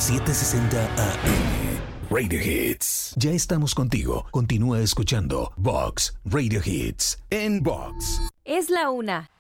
760 AM. Radio Hits. Ya estamos contigo. Continúa escuchando Vox Radio Hits en Vox. Es la 1.